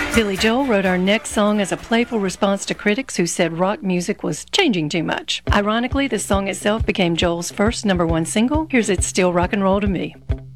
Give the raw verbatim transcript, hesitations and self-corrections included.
Billy Joel wrote our next song as a playful response to critics who said rock music was changing too much. Ironically, the song itself became Joel's first number one single. Here's It's Still Rock and Roll to Me.